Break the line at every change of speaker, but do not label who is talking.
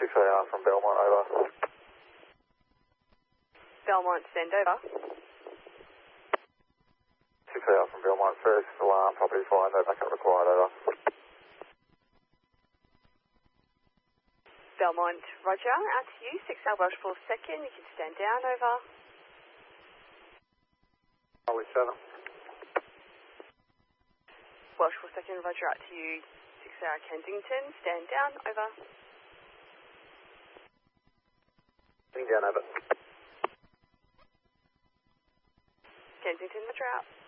6AR from Belmont, over.
Belmont, send over.
6AR from Belmont, first alarm, property fine, no backup required, over.
Belmont, roger, out to you, 6AR Welsh for second, you can stand down, over.
Holly 7.
Welsh for second, roger, out to you, 6AR Kensington, stand down, over.
Standing down, over.
Kensington, roger out.